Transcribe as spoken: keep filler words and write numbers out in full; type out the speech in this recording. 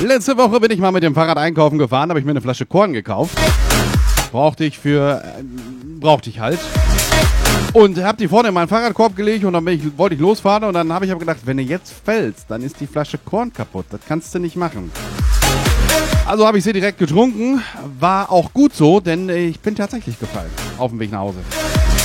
Letzte Woche bin ich mal mit dem Fahrrad einkaufen gefahren, habe ich mir eine Flasche Korn gekauft. Brauchte ich für, äh, brauchte ich halt. Und habe die vorne in meinen Fahrradkorb gelegt und dann bin ich, wollte ich losfahren und dann habe ich aber gedacht, wenn du jetzt fällst, dann ist die Flasche Korn kaputt. Das kannst du nicht machen. Also habe ich sie direkt getrunken. War auch gut so, denn ich bin tatsächlich gefallen auf dem Weg nach Hause.